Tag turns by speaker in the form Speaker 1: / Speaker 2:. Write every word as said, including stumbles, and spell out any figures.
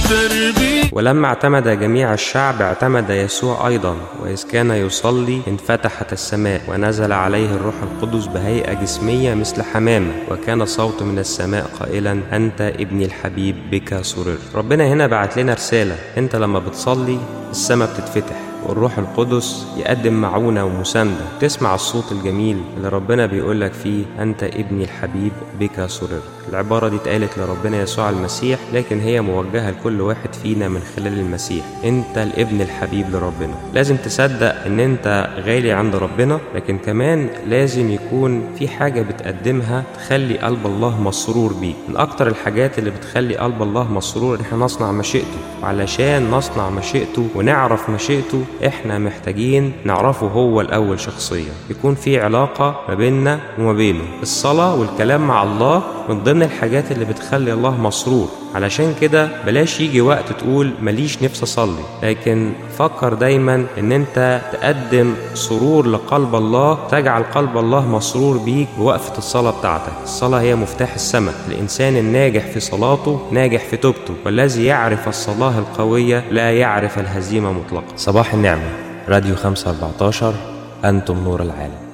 Speaker 1: التربية.
Speaker 2: ولما اعتمد جميع الشعب اعتمد يسوع أيضا، وإذ كان يصلي انفتحت السماء ونزل عليه الروح القدس بهيئة جسمية مثل حمامة، وكان صوت من السماء قائلا أنت ابني الحبيب بك سررت. ربنا هنا بعت لنا رسالة، أنت لما بتصلي السماء بتتفتح والروح القدس يقدم معونة ومساندة، تسمع الصوت الجميل اللي ربنا بيقولك فيه أنت ابني الحبيب بك سررت. العبارة دي اتقالت لربنا يسوع المسيح، لكن هي موجهة لكل واحد فينا من خلال المسيح. انت الابن الحبيب لربنا. لازم تصدق ان انت غالي عند ربنا، لكن كمان لازم يكون في حاجة بتقدمها تخلي قلب الله مسرور بيك. من اكتر الحاجات اللي بتخلي قلب الله مسرور ان احنا نصنع مشيئته، وعلشان نصنع مشيئته ونعرف مشيئته احنا محتاجين نعرفه هو الاول شخصيا، يكون في علاقة ما بيننا وما بينه. الصلاة والكلام مع الله من ضمن الحاجات اللي بتخلي الله مسرور. علشان كده بلاش يجي وقت تقول ماليش نفس اصلي، لكن فكر دايما ان انت تقدم سرور لقلب الله، تجعل قلب الله مسرور بيك بوقفة الصلاة بتاعتك. الصلاة هي مفتاح السماء. الانسان الناجح في صلاته ناجح في توبته، والذي يعرف الصلاة القوية لا يعرف الهزيمة مطلقا. صباح النعمة، راديو خمسة أربعتاشر، أنتم نور العالم.